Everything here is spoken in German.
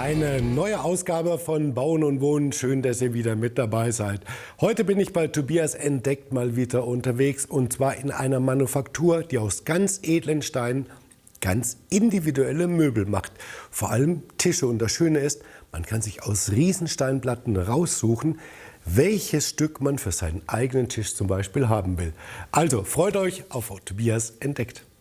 Eine neue Ausgabe von Bauen und Wohnen. Schön, dass ihr wieder mit dabei seid. Heute bin ich bei Tobias Entdeckt mal wieder unterwegs, und zwar in einer Manufaktur, die aus ganz edlen Steinen ganz individuelle Möbel macht. Vor allem Tische. Und das Schöne ist, man kann sich aus Riesensteinplatten raussuchen, welches Stück man für seinen eigenen Tisch zum Beispiel haben will. Also freut euch auf Tobias Entdeckt.